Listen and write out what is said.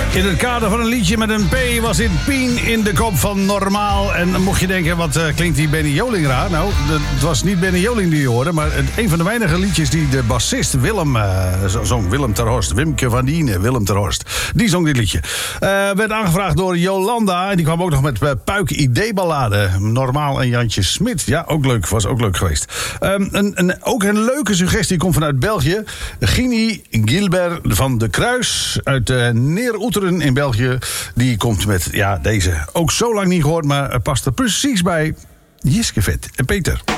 In het kader van een liedje met een P was dit Pien in de kop van Normaal. En dan mocht je denken, wat klinkt die Benny Joling raar? Nou, het was niet Benny Joling die je hoorde, maar een van de weinige liedjes die de bassist Willem zong. Willem ter Horst, Wimke van Dienen, Willem ter Horst. Die zong dit liedje. Werd aangevraagd door Jolanda en die kwam ook nog met Puik ID-ballade. Normaal en Jantje Smit. Ja, ook leuk, was ook leuk geweest. Ook een leuke suggestie komt vanuit België. Gini Gilbert van de Kruis uit Neer-Oeteren in België. Die komt met deze. Ook zo lang niet gehoord, maar past er precies bij. Jiskevet en Peter.